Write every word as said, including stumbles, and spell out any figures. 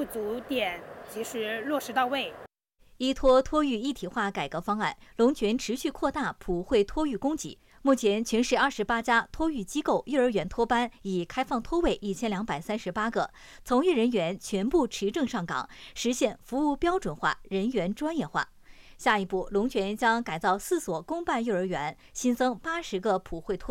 不足点及时落实到位。 依托托育一体化改革方案，龙泉持续扩大普惠托育供给。目前，全市二十八家托育机构幼儿园托班已开放托位一千两百三十八个，从业人员全部持证上岗，实现服务标准化、人员专业化。下一步，龙泉将改造四所公办幼儿园，新增八十个普惠托